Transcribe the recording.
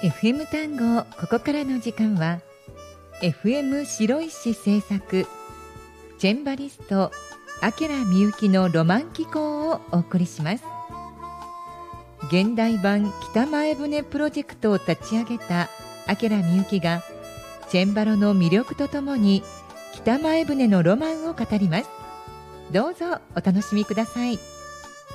FM 単語、ここからの時間は FM 白石制作チェンバリスト明みゆきのロマン機構をお送りします。現代版北前船プロジェクトを立ち上げた明みゆきがチェンバロの魅力とともに北前船のロマンを語ります。どうぞお楽しみください。